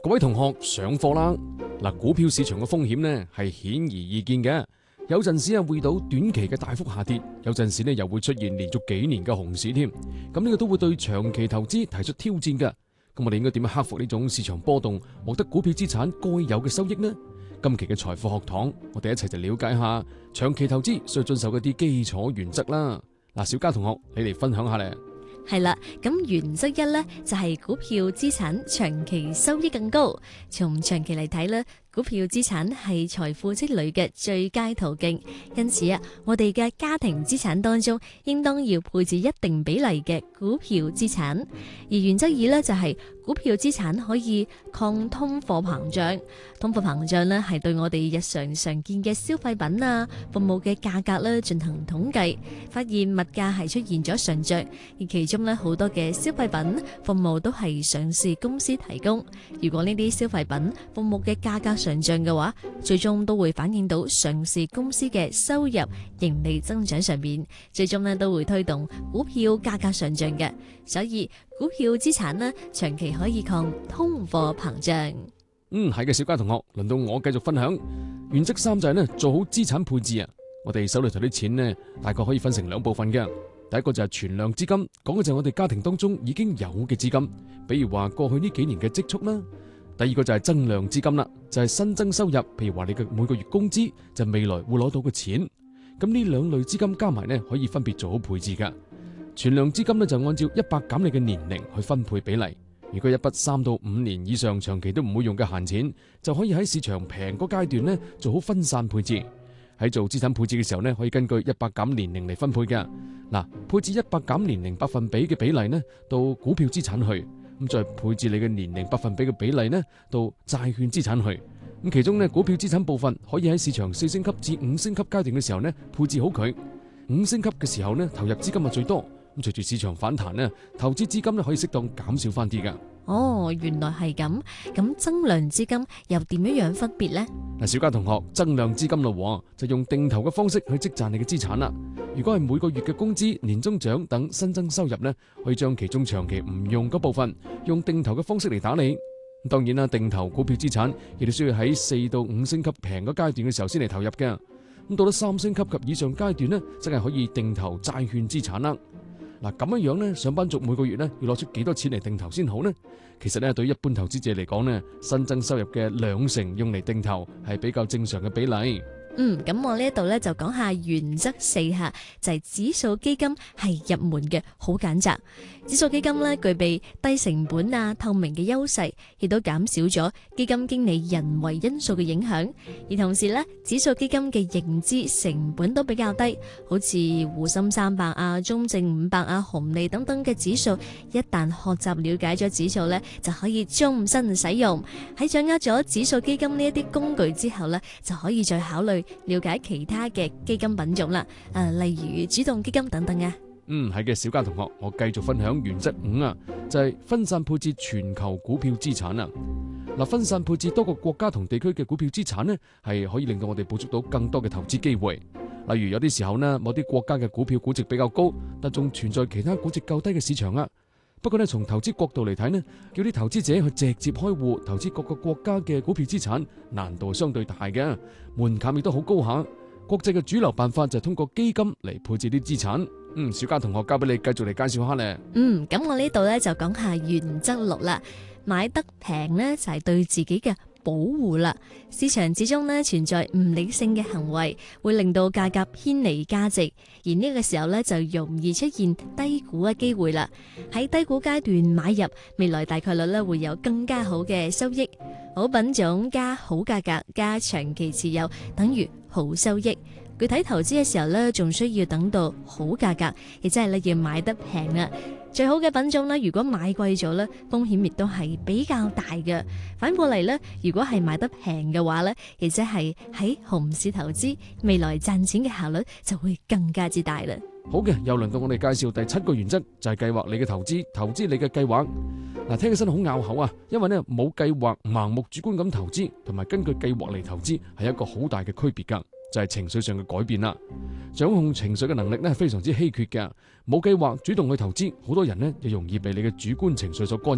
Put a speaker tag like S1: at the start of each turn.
S1: 各位同學上課啦！嗱，股票市場嘅風險呢係顯而易見嘅，有陣時會遇到短期嘅大幅下跌，有陣時呢又會出現連續幾年嘅熊市添。咁呢個都會對長期投資提出挑戰㗎。咁我哋應該點樣克服呢種市場波動，獲得股票資產該有嘅收益呢？今期嘅財富學堂，我哋一齊就了解下長期投資需要遵守嘅啲基礎原則啦。嗱，小嘉同學，你嚟分享下咧。
S2: 係啦，咁原則一呢，就係股票資產長期收益更高。從長期嚟睇呢，股票資產係財富積累嘅最佳途徑。因此我哋嘅家庭資產當中，應當要配置一定比例嘅股票資產。而原則二呢，就係股票資產可以抗通貨膨脹。通貨膨脹呢，係對我哋日常見嘅消費品啊、服務嘅價格呢進行統計，發現物價係出現咗上漲，而其中呢，好多嘅消費品、服務都係上市公司提供。如果呢啲消費品、服務嘅價格上漲嘅話，最終都會反映到上市公司嘅收入、盈利增長上面，最終呢都會推動股票價格上漲嘅。所以股票資產呢，長期可以抗通貨膨脹。
S1: 係嘅，小嘉同學，輪到我繼續分享。原則三就係呢，做好資產配置啊。我哋手裏頭啲錢呢，大概可以分成兩部分嘅。第一個就係存量資金，講嘅就係我哋家庭當中已經有嘅資金，比如話過去呢幾年嘅積蓄啦。第二個就係增量資金啦，就係新增收入，譬如話你嘅每個月工資，就未來會攞到嘅錢。咁呢兩類資金加埋呢，可以分別做好配置噶。存量資金呢，就按照100減你嘅年齡去分配比例。如果一筆3到5年以上長期都唔會用嘅閒錢，就可以喺市場平嗰階段呢做好分散配置。喺做資產配置嘅時候呢，可以根據100減年齡嚟分配嘅。嗱，配置100減年齡百分比嘅比例呢，到股票資產去，咁再配置你嘅年齡百分比嘅比例呢，到債券資產去。咁其中呢，股票資產部分可以喺市場4星級至5星級階段嘅時候呢，配置好佢。5星級嘅時候呢，投入資金係最多。咁隨住市場反彈呢，投資資金呢可以適當減少翻啲噶。
S2: 哦，原來係咁。咁增量資金又點樣分別呢？
S1: 嗱，小嘉同學，增量資金咯，就用定投嘅方式去積賺你嘅資產啦。如果係每個月嘅工資、年終獎等新增收入呢，可以將其中長期唔用嗰部分，用定投嘅方式嚟打理。當然啦，定投股票資產亦都需要喺4到5星級平嗰階段嘅時候先嚟投入嘅。咁到咗3星級及以上階段呢，真係可以定投債券資產啦。嗱，咁樣樣呢，上班族每個月呢要攞出幾多錢嚟定投先好呢？其實呢，對於一般投資者嚟講呢，新增收入嘅2成用嚟定投係比較正常嘅比例。
S2: 咁我呢一度呢就講下原則4下，就係指數基金係入門嘅，好揀擇。指數基金呢具備低成本啊、透明嘅優勢，亦都減少咗基金經理人為因素嘅影響。而同時呢，指數基金嘅認知成本都比較低，好似滬深300啊、中證500啊、紅利等等嘅指數，一旦學習了解咗指數呢，就可以終身使用。喺掌握咗指數基金呢一啲工具之後呢，就可以再考慮了解其他嘅基金品種啦，例如主動基金等等啊。
S1: 係嘅，小嘉同學，我繼續分享原則5啊，就係分散配置全球股票資產啊。嗱，分散配置多個國家同地區嘅股票資產呢，係可以令到我哋捕捉到更多嘅投資機會。例如有啲時候呢，某啲國家嘅股票估值比較高，但仲存在其他估值較低嘅市場啊。不過呢，從投資角度嚟睇呢，叫啲投資者去直接開戶投資各個國家嘅股票資產，難度係相對大嘅，門檻亦都好高下。國際嘅主流辦法就係通過基金嚟配置啲資產。小嘉同學，交俾你繼續嚟介紹下咧。
S2: 咁我呢度呢就講下原則6啦。買得平呢就係對自己嘅保護啦。市場之中呢存在唔理性嘅行為，會令到價格偏離價值，而呢個時候呢就容易出現低估嘅機會啦。喺低估階段買入，未來大概率呢會有更加好嘅收益。好品種加好價格加長期持有等於好收益。具體投資嘅時候呢，仲需要等到好價格，亦即係呢要買得平啦。最好嘅品種呢，如果買貴咗呢，風險亦都係比較大嘅。反過嚟呢，如果係買得平嘅話呢，亦即係喺熊市投資，未來賺錢嘅效率就會更加之大啦。
S1: 好嘅，又輪到我哋介紹第7個原則，就係計劃你嘅投資，投資你嘅計劃。嗱，聽起身好拗口啊，因為呢冇計劃、盲目主觀咁投資，同埋根據計劃嚟投資，係一個好大嘅區別噶。就係情緒上嘅改變啦。掌控情緒嘅能力呢係非常之稀缺嘅。冇計劃主動去投資，好多人呢就容易被你嘅主觀情緒所干擾。